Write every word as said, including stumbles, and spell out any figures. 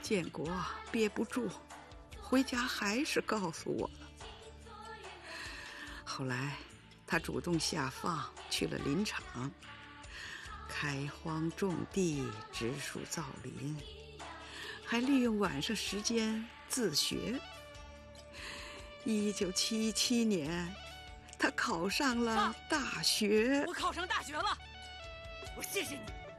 建国憋不住，回家还是告诉我了。后来他主动下放，去了林场，开荒种地，植树造林，还利用晚上时间自学。一九七七年，他考上了大学。 我考上大学了，我谢谢你。